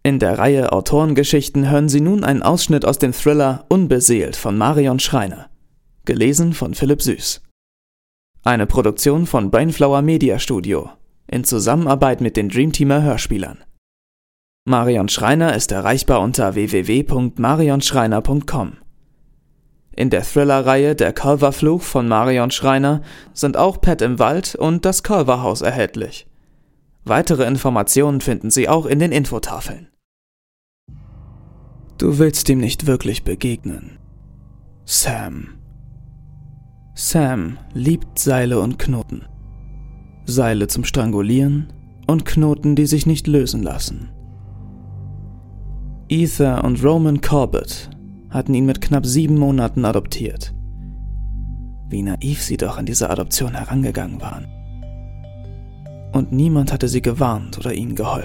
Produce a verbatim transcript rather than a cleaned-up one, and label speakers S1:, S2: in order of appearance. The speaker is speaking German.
S1: In der Reihe Autorengeschichten hören Sie nun einen Ausschnitt aus dem Thriller Unbeseelt von Marion Schreiner, gelesen von Philipp Süß. Eine Produktion von Brainflower Media Studio in Zusammenarbeit mit den Dreamteamer Hörspielern. Marion Schreiner ist erreichbar unter w w w punkt marion schreiner punkt com. In der Thriller-Reihe Der Culver-Fluch von Marion Schreiner sind auch Pet im Wald und Das Culver-Haus erhältlich. Weitere Informationen finden Sie auch in den Infotafeln. Du willst ihm nicht wirklich begegnen. Sam. Sam liebt Seile und Knoten. Seile zum Strangulieren und Knoten, die sich nicht lösen lassen. Ether und Roman Corbett hatten ihn mit knapp sieben Monaten adoptiert. Wie naiv sie doch an diese Adoption herangegangen waren. Und niemand hatte sie gewarnt oder ihnen geholfen.